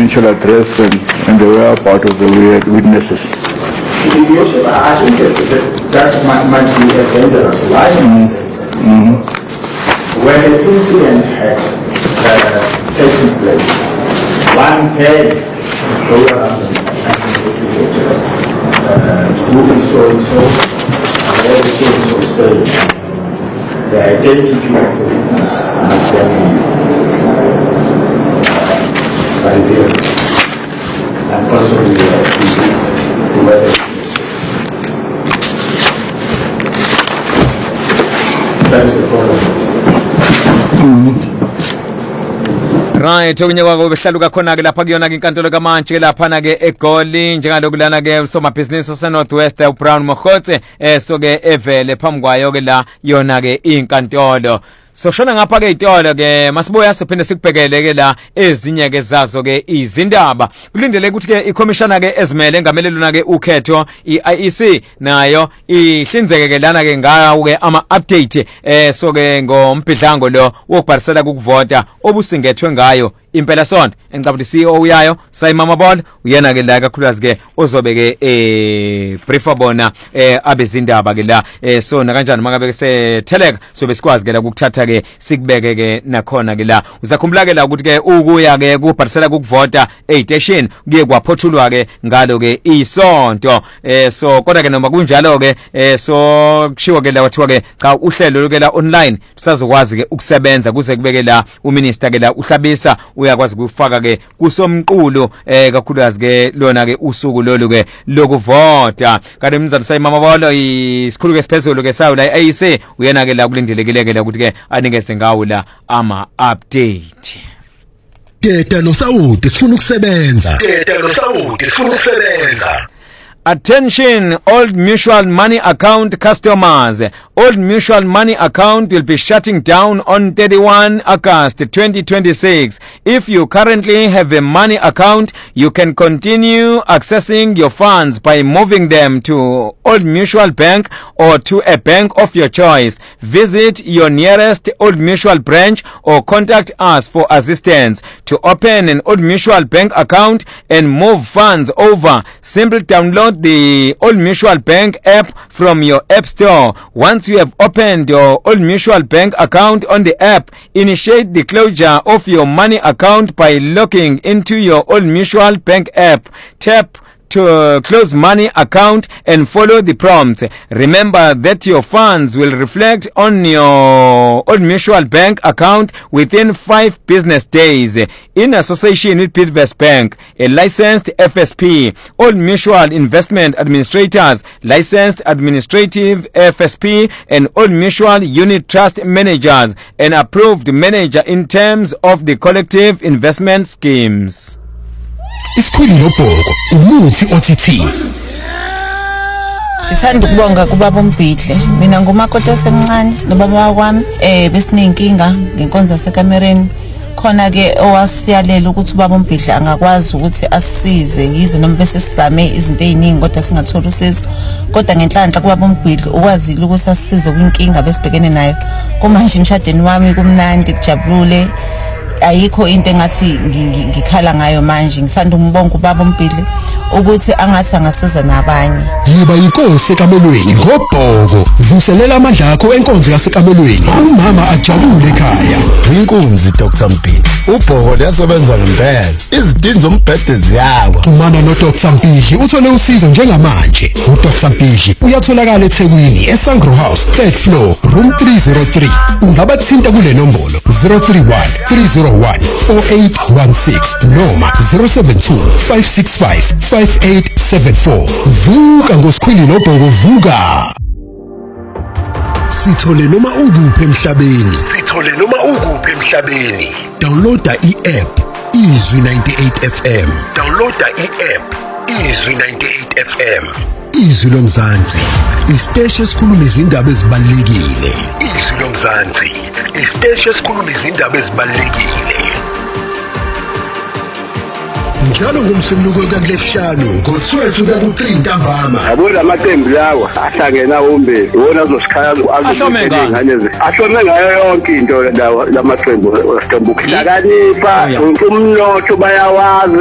presidential address and they were part of the witnesses. I think that might be a dangerous line. When an incident had taken place, one had to go around and investigate who is so-and-so and where is so-and-so staying. The identity of the witness might then be revealed, and possibly the weather. That is the problem. Right, okunye kwako behlaluka khona ke lapha kuyona ke inkantolo kaMantshi lapha na ke eGoli njengalokulana ke somabhizinisi ose Northwest uBrown Mokhotse so ke evele phamkwayo ke la yona ke inkantolo. So shona ngapha ke itolo ke masiboya siphinde sikubhekele ke la ezinye ke zazo ke izindaba kulindele ukuthi ke iCommissioner ke ezimele ngameleluna ke ukhetho iIEC nayo ihlinzeke ke lana ke ngawo ke ama update so ke ngombhidlango lo wokubharisela ukuvota obusingethwe ngayo impela sonto engicabanga CEO uyayo Sayimama Bola uyena ke la kakhulukazi ke ozobe ke briefer bona abezindaba ke la so na kanjani mangabe se teleka so besikwazi ke la ukuthatha ke sikubeke ke nakhona ke la uzakhumbula ke la ukuthi ke ukuya ke kubharisela ukuvota station kuye kwaphothulwa ke ngalo ke isonto so kodwa ke noma kunjalo ke so kushiwo ke la wathiwa ke cha uhlelo ke la online tusazokwazi ke ukusebenza kuze kubeke la uminister ke la uhlabisa uyakwazi ukufaka ke kusomqulo kakhulukazi ke lona ke usuku lolu ke lokuvota kanti umzali Sayimama Bola isikhulu ke siphezulu ke sayo la iIEC uyena ke la kulindelekile ke la ukuthi ke anikeze ngawo la ama update. Teta no Saudi sifuna ukusebenza. Attention, Old Mutual Money Account customers. Old Mutual Money Account will be shutting down on 31 August 2026. If you currently have a money account, you can continue accessing your funds by moving them to Old Mutual Bank or to a bank of your choice. Visit your nearest Old Mutual branch or contact us for assistance. To open an Old Mutual Bank account and move funds over, simply download the Old Mutual Bank app from your app store. Once you have opened your Old Mutual Bank account on the app, initiate the closure of your money account by logging into your Old Mutual Bank app. Tap to close money account and follow the prompts. Remember that your funds will reflect on your Old Mutual Bank account within 5 business days. In association with Bidvest Bank, a licensed FSP, Old Mutual Investment Administrators, licensed administrative FSP, and Old Mutual Unit Trust Managers, an approved manager in terms of the collective investment schemes. Isikhwili nobhoko umuthi othi Ngithanda ukubonga kubaba uMbhidle. Mina ngumakoti osemncane sinobaba kwami besinenkinga ngenkonzo yasekamereni. Khona ke owasiyalela ukuthi ubaba uMbhidle angakwazi ukuthi asisize yize noma bese sizame izinto eziningi kodwa singathola usizo. Kodwa ngenhlanhla kubaba uMbhidle ukwazile ukuthi asisize kwinkinga besibhekene nayo. Kumanje emshadweni wami kumnandi kujabulule. Ayikho into engathi ngikhala ngayo manje. Ngisanda umbonga ubaba uMbhidle ukuthi angathi angasiza nabanye. Yiba inkosi ekamelweni ngobhoko. Vuselela amandla akho enkonzo yasekamelweni. Umama ajabule ekhaya. Inkunzi Dr. Mpili. Ubhoko liyasebenza ngempela. Izidingo zombhede ziyawa. Xhumana no Dr. Mpili uthole usizo njengamanje. uDr. Mpili uyatholakala eThekwini eSangro House 3rd floor room 303. Ungabathinta kule nombolo 031 301 4816 noma 072 565 5874. Vuka ngosikhwili nobhoko vuka. Sithole noma ukuphi emhlabeni. Downloada i-app Izwi 98 FM. Izwi lomzansi. Isiteshi esikhuluma izindaba ezibalulekile. Njalo ngomsombuluko kaLesihlanu ngo-12 kuya ku-3 ntambama. Yabo lamaqembu lawa ahlangena uMbeki wona azosikhaya ahlome ngayo yonke into lamaqembu wesitambukhlakanipha umnotho bayawazi.